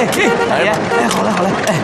大爷，哎，好嘞，好嘞，哎。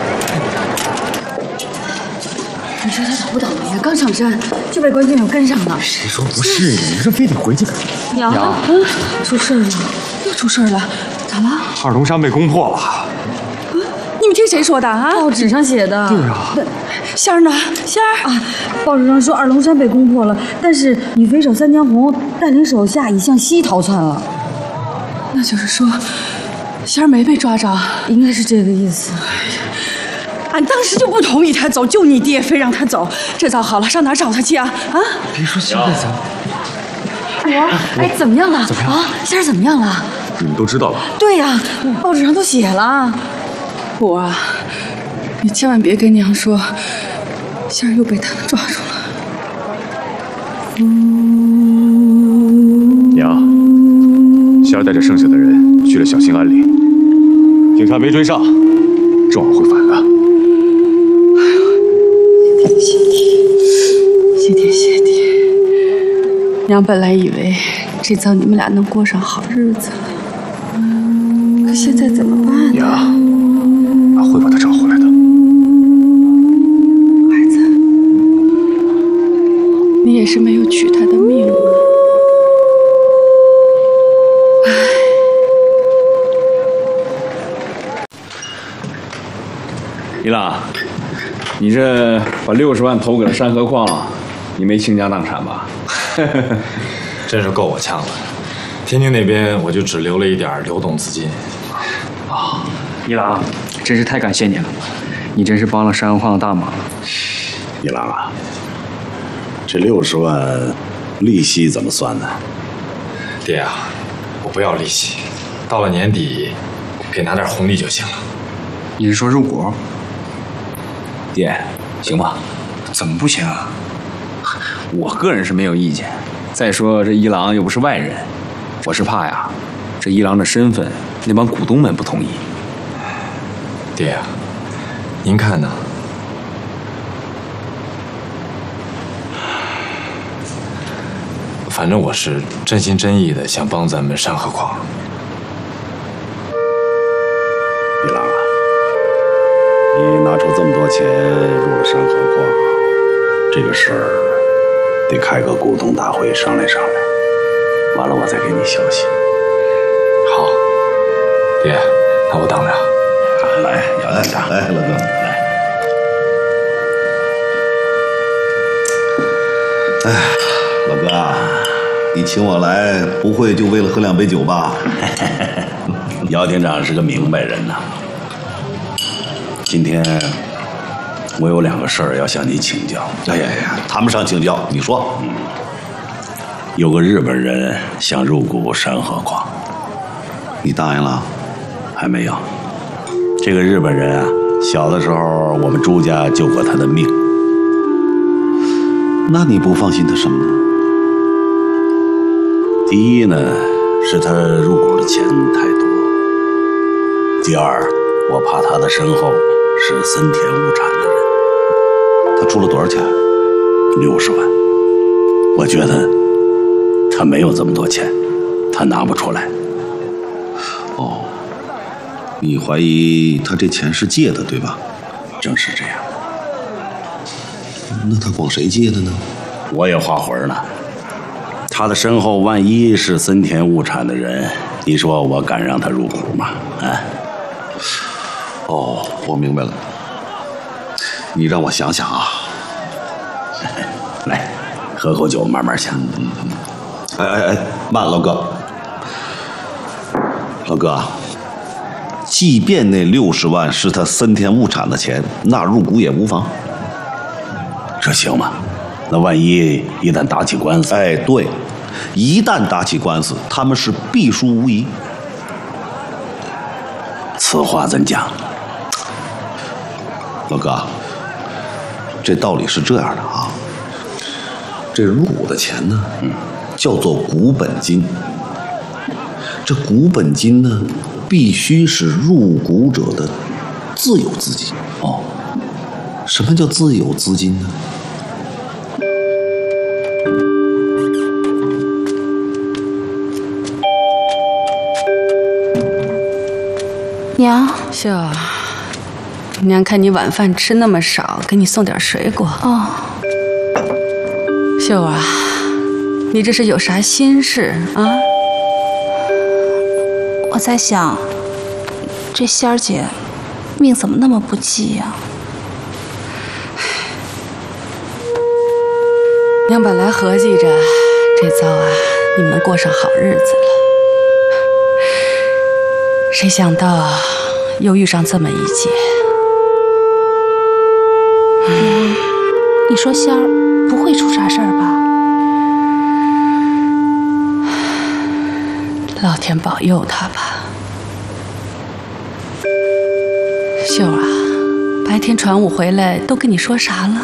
你说他倒不倒霉呀？刚上山就被关键友跟上了。 谁说不是呢？你说非得回去干？ 娘，出事了，又出事了，咋了？ 二龙山被攻破了。 你们听谁说的啊？ 报纸上写的。 对啊。 仙儿呢？仙儿啊，报纸上说二龙山被攻破了，但是女匪首三江红带领手下已向西逃窜了。 那就是说，仙儿没被抓着， 应该是这个意思。 俺当时就不同意他走，就你爹非让他走。这糟好了，上哪儿找他去啊？啊！ 别说现在咱。 哎，怎么样了？ 怎么样啊？仙儿怎么样了？ 你们都知道了？ 对呀，报纸上都写了。 我啊，你千万别跟娘说，仙儿又被他们抓住了。 娘，仙儿带着剩下的人去了小兴安岭，警察没追上，正好会返的。 谢天谢地，娘本来以为这遭你们俩能过上好日子了，可现在怎么办呢？ 娘，俺会把他找回来的。 儿子，你也是没有取他的命啊！ 一郎，你这把60万投给了山河矿，你没倾家荡产吧？ 真是够我呛的。天津那边我就只留了一点流动资金。 一郎，真是太感谢你了，你真是帮了山河矿的大忙。 一郎啊，这60万利息怎么算呢？ 爹啊，我不要利息，到了年底给拿点红利就行了。 你是说入股？ 爹，行吧？ 怎么不行啊？我个人是没有意见。再说这一郎又不是外人，我是怕呀，这一郎的身份，那帮股东们不同意。 爹啊，您看呢？反正我是真心真意的想帮咱们山河矿。 一郎啊，你拿出这么多钱入了山河矿，这个事儿得开个股东大会商量商量，完了我再给你消息。 好，爹，那我等着。 来，来，老哥，来。哎，老哥啊，你请我来，不会就为了喝2杯酒吧？姚厅长是个明白人呐。今天我有2个事儿要向你请教。哎呀，谈不上请教，你说。有个日本人想入股山河矿，你答应了？还没有。这个日本人啊，小的时候我们朱家救过他的命。那你不放心他什么呢？第一呢，是他入股的钱太多；第二，我怕他的身后是森田物产的人。他出了多少钱？60万。我觉得他没有这么多钱，他拿不出来。哦，你怀疑他这钱是借的，对吧？正是这样。那他管谁借的呢？我也画魂呢。他的身后万一是森田物产的人，你说我敢让他入股吗？啊？哦，我明白了。你让我想想啊。来，喝口酒，慢慢想。哎，慢，老哥。老哥，即便那60万是他森田物产的钱，那入股也无妨。这行吗？那万一旦打起官司，哎，对，一旦打起官司，他们是必输无疑。此话怎讲？老哥，这道理是这样的啊，这入股的钱呢，叫做股本金。这股本金呢，必须是入股者的自有资金。哦，什么叫自有资金呢？ 娘， 秀儿，娘看你晚饭吃那么少，给你送点水果。 哦， 秀儿啊，你这是有啥心事啊？ 我在想，这仙儿姐命怎么那么不济呀？ 娘本来合计着，这遭啊，你们能过上好日子了。谁想到又遇上这么一劫。 你说仙儿不会出啥事儿吧？ 老天保佑他吧。秀儿啊，白天传武回来都跟你说啥了？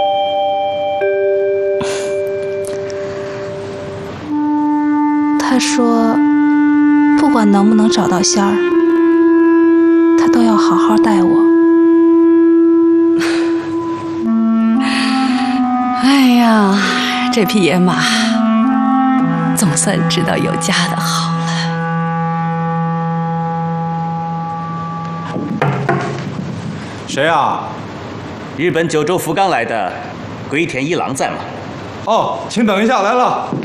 他说，不管能不能找到仙儿，他都要好好待我。 哎呀，这匹野马总算知道有家的好了。 谁啊？ 日本九州福冈来的龟田一郎在吗？ 哦，请等一下，来了。